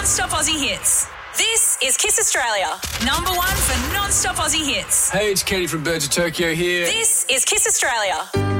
non-stop Aussie hits. This is Kiss Australia, number one for non-stop Aussie hits. Hey, it's Kenny from Birds of Tokyo here. This is Kiss Australia.